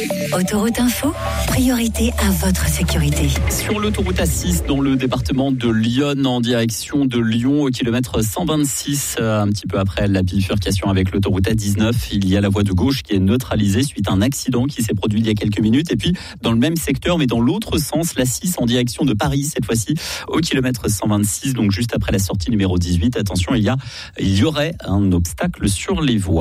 Autoroute Info, priorité à votre sécurité. Sur l'autoroute A6 dans le département de l'Yonne en direction de Lyon au kilomètre 126, un petit peu après la bifurcation avec l'autoroute A19, il y a la voie de gauche qui est neutralisée suite à un accident qui s'est produit il y a quelques minutes. Et puis dans le même secteur mais dans l'autre sens, l'A6 en direction de Paris cette fois-ci au kilomètre 126, donc juste après la sortie numéro 18. Attention, il y aurait un obstacle sur les voies.